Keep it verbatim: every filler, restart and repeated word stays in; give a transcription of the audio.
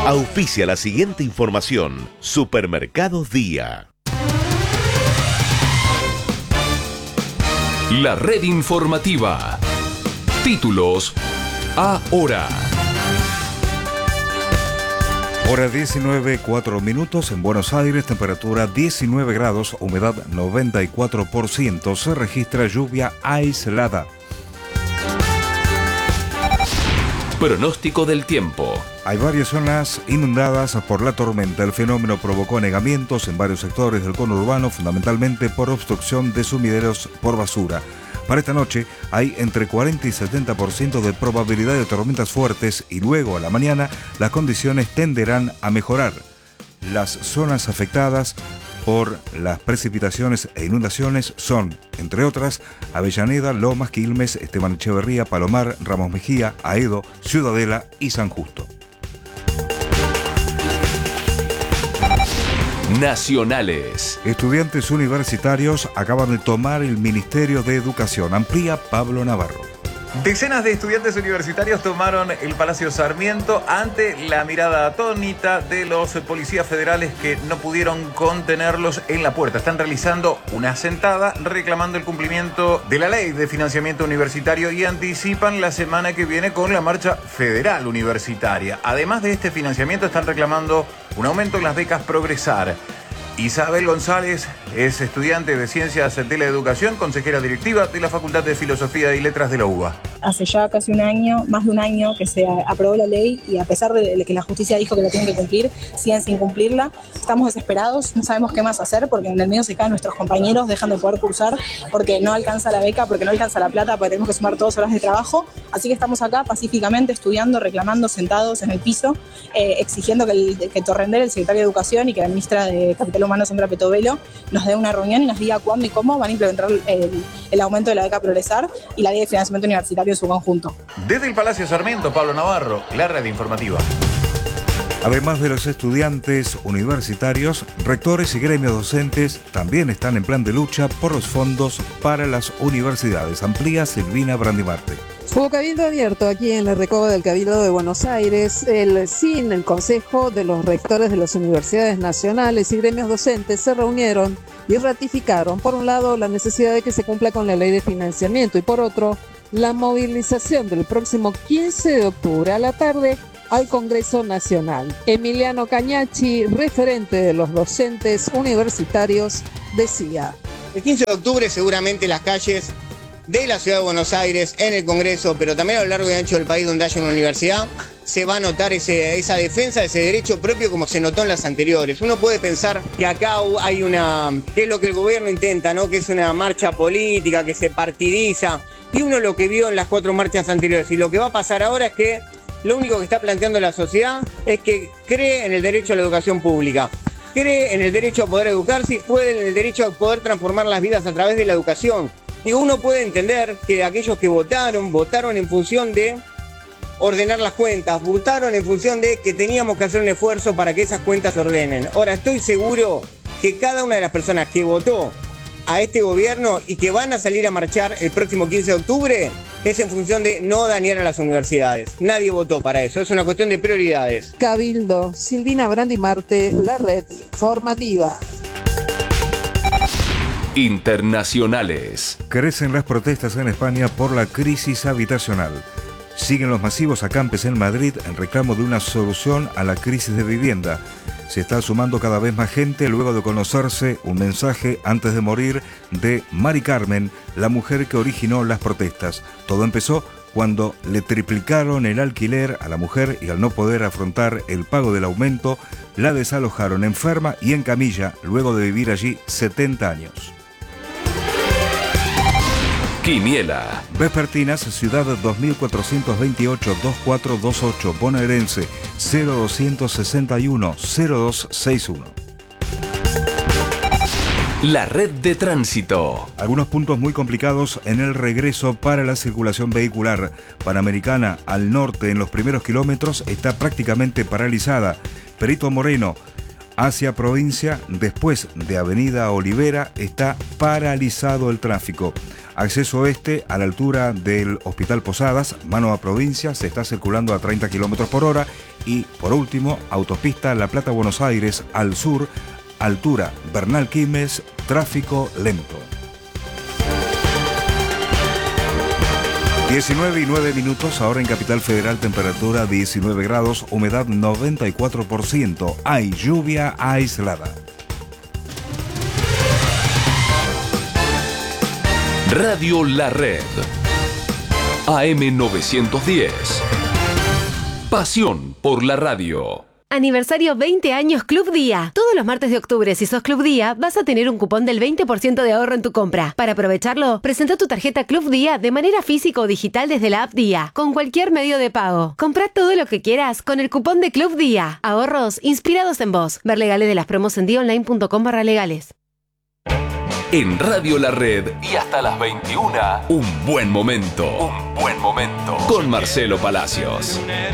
Auspicia la siguiente información. Supermercados Día. La red informativa. Títulos ahora. Hora diecinueve, cuatro minutos en Buenos Aires, temperatura diecinueve grados, humedad noventa y cuatro por ciento, se registra lluvia aislada. Pronóstico del tiempo. Hay varias zonas inundadas por la tormenta. El fenómeno provocó anegamientos en varios sectores del conurbano, fundamentalmente por obstrucción de sumideros por basura. Para esta noche hay entre cuarenta y setenta por ciento de probabilidad de tormentas fuertes y luego a la mañana las condiciones tenderán a mejorar. Las zonas afectadas por las precipitaciones e inundaciones son, entre otras, Avellaneda, Lomas, Quilmes, Esteban Echeverría, Palomar, Ramos Mejía, Aedo, Ciudadela y San Justo. Nacionales. Estudiantes universitarios acaban de tomar el Ministerio de Educación. Amplía Pablo Navarro. Decenas de estudiantes universitarios tomaron el Palacio Sarmiento ante la mirada atónita de los policías federales que no pudieron contenerlos en la puerta. Están realizando una sentada reclamando el cumplimiento de la ley de financiamiento universitario y anticipan la semana que viene con la marcha federal universitaria. Además de este financiamiento, están reclamando un aumento en las becas Progresar. Isabel González es estudiante de Ciencias de la Educación, consejera directiva de la Facultad de Filosofía y Letras de la U B A. Hace ya casi un año, más de un año que se aprobó la ley y a pesar de que la justicia dijo que la tienen que cumplir, siguen sin cumplirla. Estamos desesperados, no sabemos qué más hacer porque en el medio se caen nuestros compañeros, dejan de poder cursar porque no alcanza la beca, porque no alcanza la plata, porque tenemos que sumar todas horas de trabajo. Así que estamos acá pacíficamente estudiando, reclamando, sentados en el piso, eh, exigiendo que, el, que Torrender, el secretario de Educación y que la ministra de Capital Humano, Sandra Petovelo, nos dé una reunión y nos diga cuándo y cómo van a implementar el, el aumento de la beca Progresar y la ley de financiamiento universitario en su conjunto. Desde el Palacio Sarmiento, Pablo Navarro, la red informativa. Además de los estudiantes universitarios, rectores y gremios docentes también están en plan de lucha por los fondos para las universidades. Amplía Silvina Brandimarte. Hubo cabildo abierto aquí en la Recoba del Cabildo de Buenos Aires. El S I N, el Consejo de los Rectores de las Universidades Nacionales y gremios docentes se reunieron y ratificaron, por un lado, la necesidad de que se cumpla con la ley de financiamiento y por otro, la movilización del próximo quince de octubre a la tarde al Congreso Nacional. Emiliano Cañachi, referente de los docentes universitarios, decía: el quince de octubre seguramente las calles de la Ciudad de Buenos Aires, en el Congreso, pero también a lo largo y ancho del país donde haya una universidad, se va a notar ese, esa defensa de ese derecho propio como se notó en las anteriores. Uno puede pensar que acá hay una, que es lo que el gobierno intenta, ¿no? Que es una marcha política, que se partidiza, y uno lo que vio en las cuatro marchas anteriores, y lo que va a pasar ahora es que lo único que está planteando la sociedad es que cree en el derecho a la educación pública, cree en el derecho a poder educarse y puede en el derecho a poder transformar las vidas a través de la educación. Y uno puede entender que aquellos que votaron, votaron en función de ordenar las cuentas, votaron en función de que teníamos que hacer un esfuerzo para que esas cuentas se ordenen. Ahora, estoy seguro que cada una de las personas que votó a este gobierno y que van a salir a marchar el próximo quince de octubre es en función de no dañar a las universidades. Nadie votó para eso, es una cuestión de prioridades. Cabildo, Silvina Brandimarte, la red formativa. Internacionales. Crecen las protestas en España por la crisis habitacional. Siguen los masivos acampes en Madrid en reclamo de una solución a la crisis de vivienda. Se está sumando cada vez más gente luego de conocerse un mensaje antes de morir de Mari Carmen, la mujer que originó las protestas. Todo empezó cuando le triplicaron el alquiler a la mujer y al no poder afrontar el pago del aumento, la desalojaron enferma y en camilla luego de vivir allí setenta años. Quiniela. Vespertinas, Ciudad dos mil cuatrocientos veintiocho, veinticuatro veintiocho, bonaerense, cero doscientos sesenta y uno, cero dos sesenta y uno. La red de tránsito. Algunos puntos muy complicados en el regreso para la circulación vehicular. Panamericana al norte en los primeros kilómetros está prácticamente paralizada. Perito Moreno hacia provincia, después de Avenida Olivera, está paralizado el tráfico. Acceso oeste a la altura del Hospital Posadas, mano a provincia, se está circulando a treinta kilómetros por hora Y por último, autopista La Plata-Buenos Aires al sur, altura Bernal Quilmes, tráfico lento. diecinueve y nueve minutos, ahora en Capital Federal, temperatura diecinueve grados, humedad noventa y cuatro por ciento. Hay lluvia aislada. Radio La Red. A M novecientos diez. Pasión por la radio. Aniversario veinte años Club Día. Todos los martes de octubre, si sos Club Día, vas a tener un cupón del veinte por ciento de ahorro en tu compra. Para aprovecharlo, presenta tu tarjeta Club Día de manera física o digital desde la app Día, con cualquier medio de pago. Comprá todo lo que quieras con el cupón de Club Día. Ahorros inspirados en vos. Ver legales de las promos en dionline punto com barra legales. En Radio La Red y hasta las veintiuna, un buen momento. Un buen momento. Con Marcelo Palacios.